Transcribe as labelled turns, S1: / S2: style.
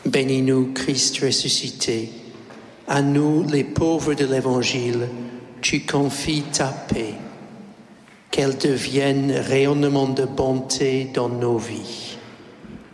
S1: Bénis-nous, Christ ressuscité. À nous, les pauvres de l'Évangile, tu confies ta paix. Qu'elle devienne rayonnement de bonté dans nos vies.